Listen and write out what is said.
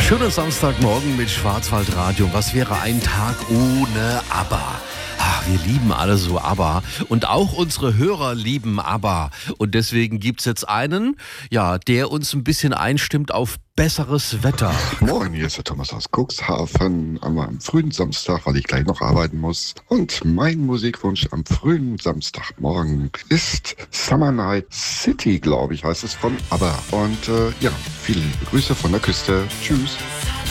Schöner Samstagmorgen mit Schwarzwaldradio. Was wäre ein Tag ohne ABBA? Wir lieben alle so ABBA und auch unsere Hörer lieben ABBA. Und deswegen gibt's jetzt einen, der uns ein bisschen einstimmt auf besseres Wetter. Moin, hier ist der Thomas aus Cuxhaven am frühen Samstag, weil ich gleich noch arbeiten muss. Und mein Musikwunsch am frühen Samstagmorgen ist Summer Night City, glaube ich, heißt es von ABBA. Und viele liebe Grüße von der Küste. Tschüss.